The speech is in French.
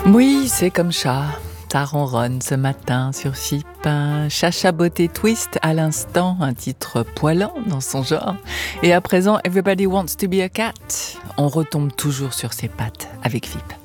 Oui, c'est comme ça. Ça ronronne ce matin sur FIP. Chacha Beauté Twist, à l'instant, un titre poilant dans son genre. Et à présent, Everybody Wants to be a Cat. On retombe toujours sur ses pattes avec FIP.